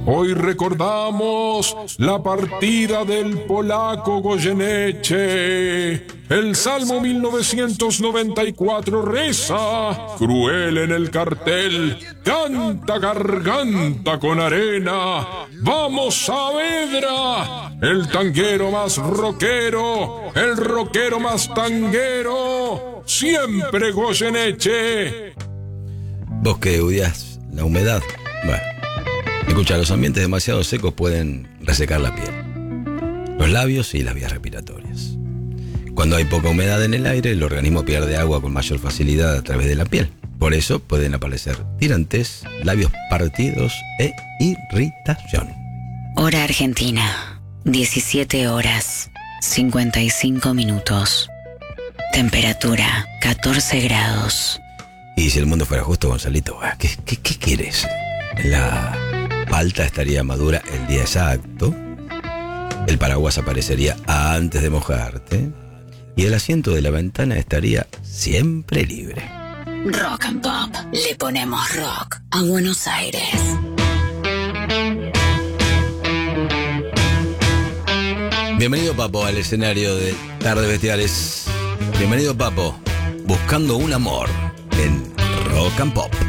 Hoy recordamos la partida del polaco Goyeneche. El Salmo 1994 reza, cruel en el cartel, canta garganta con arena. ¡Vamos Saavedra! El tanguero más rockero, el rockero más tanguero, siempre Goyeneche. Vos que odias la humedad, bueno, escucha, los ambientes demasiado secos pueden resecar la piel, los labios y las vías respiratorias. Cuando hay poca humedad en el aire, el organismo pierde agua con mayor facilidad a través de la piel. Por eso pueden aparecer tirantes, labios partidos e irritación. Hora Argentina, 17 horas, 55 minutos. Temperatura, 14 grados. Y si el mundo fuera justo, Gonzalito, ¿qué quieres? La palta estaría madura el día exacto, el paraguas aparecería antes de mojarte y el asiento de la ventana estaría siempre libre. Rock and Pop, le ponemos rock a Buenos Aires. Bienvenido, Papo, al escenario de Tardes Bestiales. Bienvenido, Papo, buscando un amor en Rock and Pop.